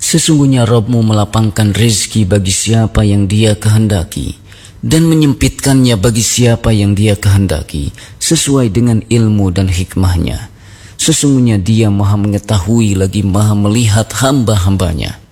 Sesungguhnya Rabb-Mu melapangkan rezeki bagi siapa yang Dia kehendaki dan menyempitkannya bagi siapa yang Dia kehendaki sesuai dengan ilmu dan hikmahnya. Sesungguhnya Dia Maha mengetahui lagi Maha melihat hamba-hambanya.